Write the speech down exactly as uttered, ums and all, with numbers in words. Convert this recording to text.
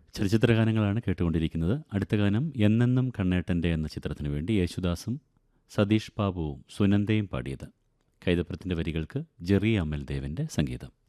ചലച്ചിത്രഗാനങ്ങളാണ് കേട്ടുകൊണ്ടിരിക്കുന്നത്. അടുത്ത ഗാനം എന്നെന്നും കണ്ണേട്ടൻ്റെ എന്ന ചിത്രത്തിനു വേണ്ടി യേശുദാസും സതീഷ് ബാബുവും സുനന്ദയും പാടിയത്. കൈതപ്രത്തിൻ്റെ വരികൾക്ക് ജെറി അമൽദേവിൻ്റെ സംഗീതം.